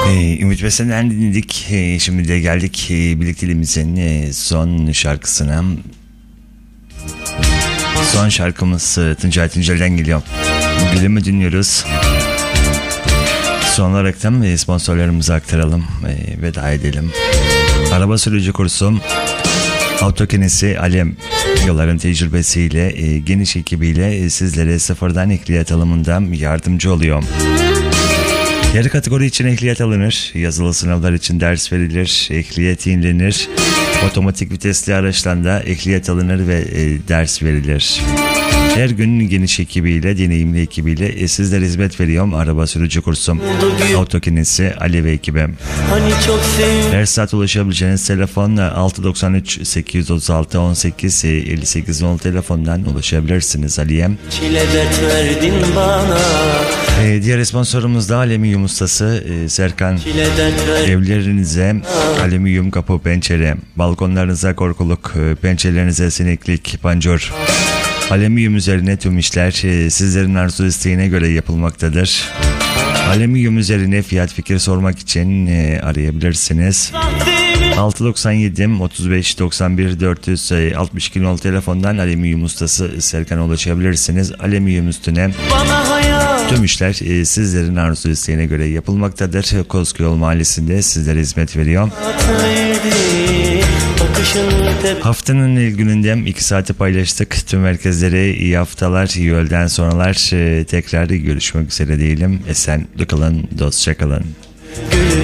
Ümit Besen'den dinledik. Şimdi de geldik birlikteliğimizin son şarkısına. Son şarkımız Tuncay Tuncel'den geliyor. Bilimi dinliyoruz. Son olarak da sponsorlarımızı aktaralım. Veda edelim. Araba sürücü kursu Autokinesi Alem yolların tecrübesiyle geniş ekibiyle sizlere sıfırdan ehliyet alımında yardımcı oluyor. Yarı kategori için ehliyet alınır, yazılı sınavlar için ders verilir, ehliyet yenilenir, otomatik vitesli araçlarında ehliyet alınır ve ders verilir. Her gün geniş ekibiyle, deneyimli ekibiyle sizlere hizmet veriyorum. Araba sürücü kursum Autokinesi Ali ve ekibi. Her saat ulaşabileceğiniz telefon 693 836 18 58 10 telefondan ulaşabilirsiniz Ali'ye. Diğer sponsorumuz da Alüminyum Ustası Serkan. Evlerinize alüminyum kapı, pencere, balkonlarınıza korkuluk, pencerelerinize sineklik, panjur. Alüminyum üzerine tüm işler sizlerin arzu isteğine göre yapılmaktadır. Alüminyum üzerine fiyat fikir sormak için arayabilirsiniz. 697 35 91 462 nol telefondan Alüminyum Ustası Serkan'a ulaşabilirsiniz. Alüminyum üstüne tüm işler sizlerin arzu isteğine göre yapılmaktadır. Kozkuyol Mahallesi'nde sizlere hizmet veriyor. Haftanın ilk gününde 2 saati paylaştık. Tüm herkeslere iyi haftalar, iyi öğleden sonralar. Tekrar görüşmek üzere diyelim. Esen kalın, dostça kalın.